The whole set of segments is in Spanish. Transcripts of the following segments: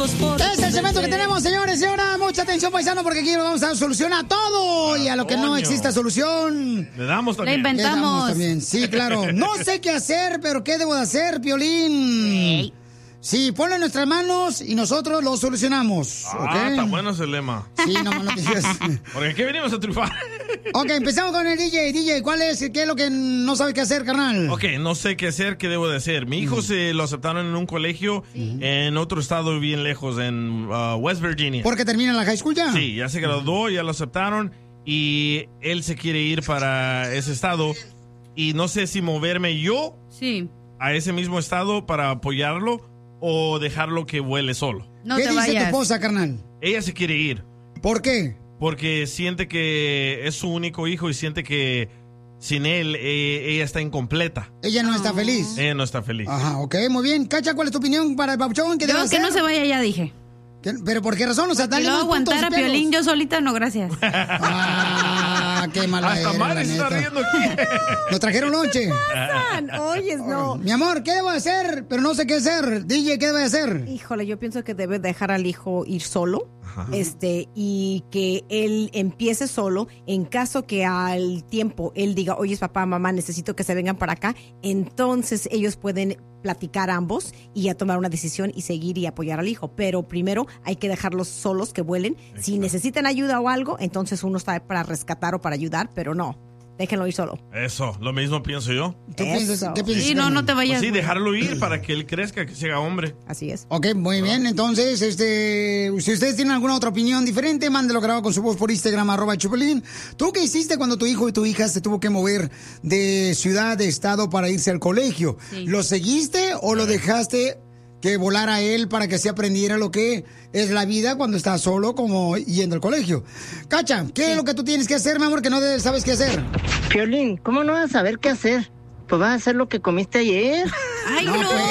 locos por... Es el segmento que tenemos, señores y señoras. Mucha atención, paisano, porque aquí nos vamos a dar solución a todo. Y a lo que no exista solución, le damos también. Le inventamos. Le damos también. Sí, claro. No sé qué hacer, pero ¿qué debo de hacer, Piolín? Sí, ponlo en nuestras manos y nosotros lo solucionamos. ¿Okay? Está bueno ese lema. Sí, no te digas. Porque aquí venimos a triunfar. Ok, empezamos con el DJ. DJ, ¿qué es lo que no sabe qué hacer, carnal? Ok, no sé qué hacer, qué debo de hacer. Mi hijo se lo aceptaron en un colegio en otro estado bien lejos, en West Virginia. ¿Porque termina la high school ya? Sí, ya se graduó, ya lo aceptaron y él se quiere ir para ese estado y no sé si moverme yo a ese mismo estado para apoyarlo o dejarlo que vuele solo. No ¿Qué dice tu esposa, carnal? Ella se quiere ir. ¿Por qué? Porque siente que es su único hijo y siente que sin él ella está incompleta. Ella no está feliz. Ella no está feliz. Ajá, ok, muy bien. Cacha, ¿cuál es tu opinión para el papuchón? Yo que no se vaya ya, dije. ¿Pero por qué razón? O sea, dale no más puntos aguantar a Piolín yo solita, no, gracias. Qué mala Hasta Mari se está riendo aquí. Nos trajeron lonche. Oyes, no. Mi amor, ¿qué debo hacer? Pero no sé qué hacer. DJ, ¿qué debe hacer? Híjole, yo pienso que debe dejar al hijo ir solo. Y que él empiece solo. En caso que al tiempo él diga, oye, papá, mamá, necesito que se vengan para acá, entonces ellos pueden platicar ambos y a tomar una decisión y seguir y apoyar al hijo. Pero primero hay que dejarlos solos, que vuelen. Exacto. Si necesitan ayuda o algo, entonces uno está para rescatar o para ayudar, pero no. Déjenlo ir solo. Eso, lo mismo pienso yo. ¿Qué piensas? Sí, no te vayas. Pues sí, dejarlo ir para que él crezca, que se haga hombre. Así es. Ok, muy bien. Entonces, si ustedes tienen alguna otra opinión diferente, mándelo grabado con su voz por Instagram, @Chupelín. ¿Tú qué hiciste cuando tu hijo y tu hija se tuvo que mover de ciudad, de estado para irse al colegio? Sí. ¿Lo seguiste o lo dejaste que volara él para que se aprendiera lo que es la vida cuando estás solo, como yendo al colegio? Cacha, ¿qué es lo que tú tienes que hacer, mi amor, que no sabes qué hacer? Piolín, ¿cómo no vas a saber qué hacer? Pues vas a hacer lo que comiste ayer. ¡Ay,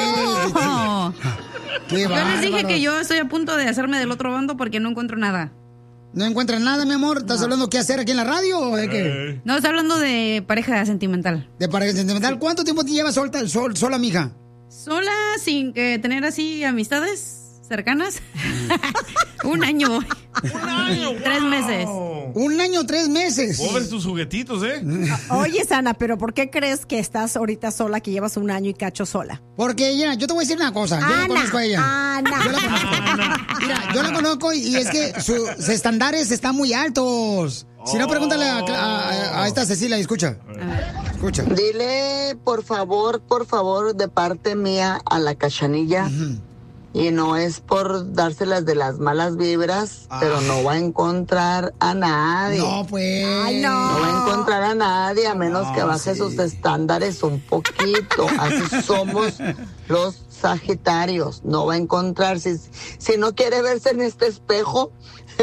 no! Yo les dije que yo estoy a punto de hacerme del otro bando porque no encuentro nada. ¿No encuentras nada, mi amor? ¿Estás hablando qué hacer aquí en la radio o de qué? No, estoy hablando de pareja sentimental. ¿De pareja sentimental? ¿Cuánto tiempo te llevas sola, mija? Sola, sin tener así amistades cercanas. Un año. Un año. 3 meses. Un año, 3 meses. Pobres tus juguetitos, ¿eh? Oye, Sana, ¿pero por qué crees que estás ahorita sola, que llevas un año y cacho sola? Porque ella, yo te voy a decir una cosa. Yo la conozco a ella. Yo la conozco. Mira, yo la conozco y es que sus estándares están muy altos. Si no, pregúntale a esta Cecilia y escucha. Escucha. Dile, por favor, de parte mía a la Cachanilla. Y no es por dárselas de las malas vibras, pero no va a encontrar a nadie. No, pues. Ay, no. No va a encontrar a nadie a menos que baje sus estándares un poquito. Así somos los Sagitarios. No va a encontrar. Si no quiere verse en este espejo,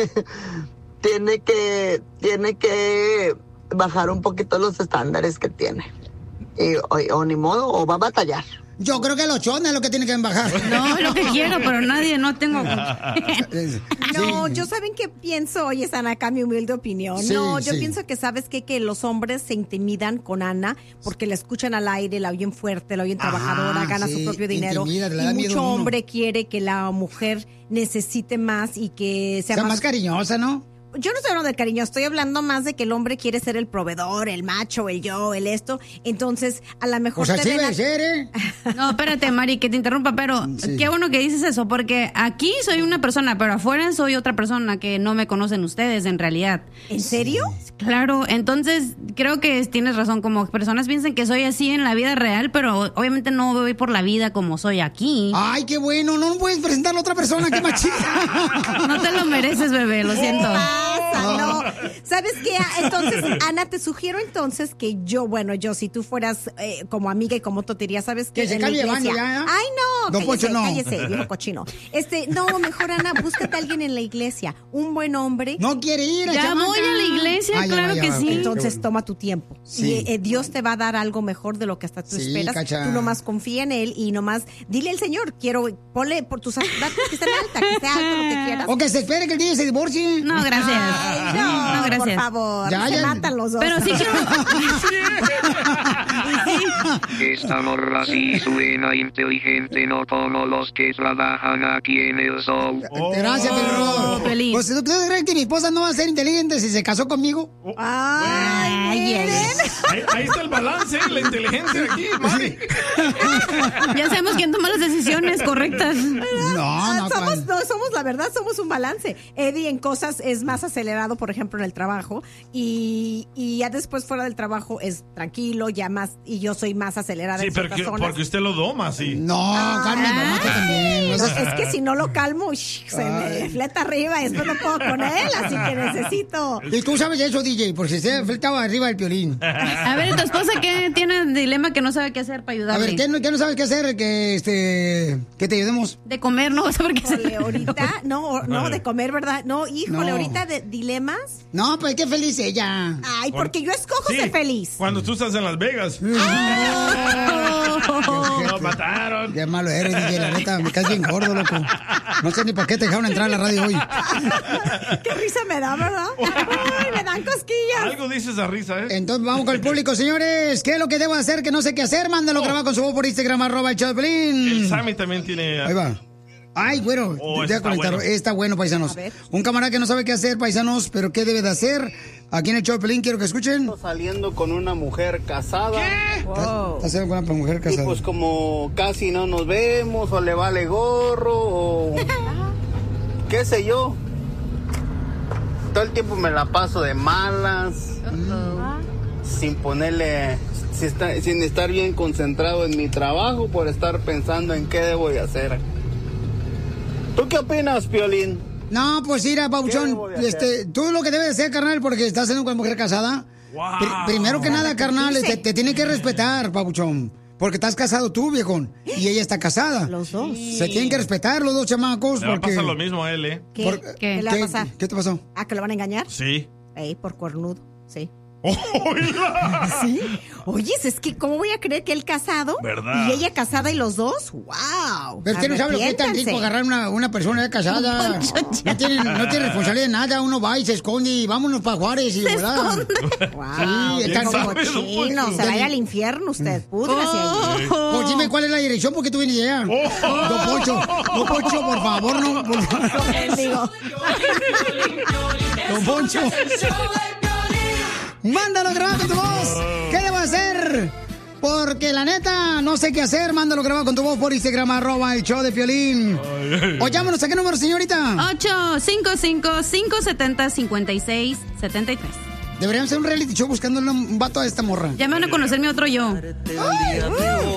tiene que bajar un poquito los estándares que tiene. O ni modo, o va a batallar. Yo creo que los chones es lo que tiene que bajar. No, es lo que quiero, pero no tengo. No, yo saben qué pienso, oye, Ana, acá mi humilde opinión. Sí, no, yo pienso que sabes qué? Que los hombres se intimidan con Ana porque la escuchan al aire, la oyen fuerte, la oyen trabajadora, gana su propio dinero. Y mucho hombre quiere que la mujer necesite más y que sea más cariñosa, ¿no? Yo no estoy hablando de cariño, estoy hablando más de que el hombre quiere ser el proveedor, el macho, el yo, el esto. Entonces, a lo mejor... Pues así debe ser, ¿eh? No, espérate, Mari, que te interrumpa, pero qué bueno que dices eso, porque aquí soy una persona, pero afuera soy otra persona que no me conocen ustedes, en realidad. ¿En serio? Claro, entonces creo que tienes razón, como personas piensan que soy así en la vida real, pero obviamente no voy por la vida como soy aquí. Ay, qué bueno, no puedes presentarle a otra persona, qué machista. No te lo mereces, bebé, lo siento. No, ¿sabes qué? Entonces, Ana, te sugiero entonces que yo, si tú fueras como amiga y como totería, ¿sabes qué? Que se cambie de bando ya. Ay, no, Don Poncho, no. Cállese, viejo cochino. No, mejor, Ana, búscate a alguien en la iglesia, un buen hombre. No quiere ir a Ya chamaca. voy a la iglesia, claro que sí. Entonces, toma tu tiempo. Sí. Y Dios te va a dar algo mejor de lo que hasta tú esperas. Cacha. Tú nomás confía en Él y nomás dile al Señor, ponle por tus datos que estén alta, que sea alto lo que quieras. O que se espere que el día se divorcie. No, gracias. Ay, no, gracias. Por favor, Ya, se matan los dos. Pero sí quiero... Esta morra sí suena inteligente, no como los que trabajan aquí en el show. Gracias, perro. Pues ¿tú crees que mi esposa no va a ser inteligente si se casó conmigo? Ay, ahí está el balance, la inteligencia aquí, Mari. Ya sabemos quién toma las decisiones correctas. No, somos la verdad, somos un balance. Eddie en cosas es más acelerado, por ejemplo, en el trabajo, y ya después fuera del trabajo es tranquilo, ya más, y yo soy más acelerada. Sí, en pero ciertas zonas. porque usted lo doma, sí. No, Carmen, domate también. Es que si no lo calmo, se me fleta arriba y después no puedo con él, así que necesito. Y tú sabes eso, DJ, porque se fletaba arriba del Piolín. A ver, ¿tu esposa qué tiene el dilema que no sabe qué hacer para ayudarle? A ver, ¿qué no sabes qué hacer? Que te ayudemos. De comer, no vas a ver qué hacer. Ahorita, no, de comer, ¿verdad? No, híjole, ahorita de dilemas. No, pues qué feliz ella. Ay, porque yo escojo ser feliz. Cuando tú estás en Las Vegas. Lo mataron. Qué malo eres, DJ, la neta, me caes bien gordo, loco. No sé ni por qué te dejaron entrar a la radio hoy. Qué risa me da, ¿verdad? Ay, me dan cosquillas. Algo dice esa risa, ¿eh? Entonces vamos con el público, señores. ¿Qué es lo que debo hacer que no sé qué hacer? Mándalo grabado con su voz por Instagram, @Choplin. El Sammy también tiene... Ahí va. Ay, bueno, está bueno, paisanos. Un camarada que no sabe qué hacer, paisanos, pero qué debe de hacer. Aquí en el Choplin, quiero que escuchen. Saliendo con una mujer casada. ¿Qué? Wow. Está saliendo con una mujer casada. Y pues como casi no nos vemos, o le vale gorro, o qué sé yo. Todo el tiempo me la paso de malas, sin ponerle, sin estar bien concentrado en mi trabajo, por estar pensando en qué debo de hacer. ¿Tú qué opinas, Piolín? No, pues mira, Pauchón, tú lo que debes hacer, carnal, porque estás haciendo con una mujer casada. Wow. Primero que nada, carnal, te tiene que respetar, Pauchón. Porque estás casado tú, viejón, y ella está casada. Los dos. Se tienen que respetar los dos chamacos. Le va a pasar lo mismo a él, ¿eh? ¿Qué le va a pasar? ¿Qué te pasó? ¿Que lo van a engañar? Sí. Por cuernudo, sí. ¡Hola! ¿Sí? Oye, es que ¿cómo voy a creer que él casado? ¿Verdad? Y ella casada y los dos. ¡Wow! Pero usted no sabe lo que es tan rico agarrar una persona ya casada. No tiene responsabilidad de nada. Uno va y se esconde y vámonos para Juárez y ¿verdad? ¡Wow! Sí, como cochino. Se vaya al infierno usted. Púdrase allí. Pues dime cuál es la dirección porque tú vienes de allá. Don Poncho, por favor, no. Don Poncho. Mándalo grabado con tu voz. ¿Qué debo hacer? Porque la neta, no sé qué hacer. Mándalo grabado con tu voz por Instagram, @el show de Piolín. O llámanos, ¿a qué número, señorita? 855-570-5673. Deberíamos hacer un reality show buscándole un vato a esta morra. Ya me van a conocer mi otro yo. Ay,